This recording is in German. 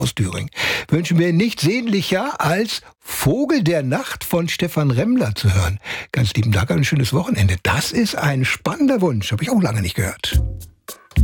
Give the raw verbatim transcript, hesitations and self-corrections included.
aus Thüringen wünschen wir nichts sehnlicher als Vogel der Nacht von Stefan Remmler zu hören. Ganz lieben Dank, ein schönes Wochenende. Das ist ein spannender Wunsch, habe ich auch lange nicht gehört.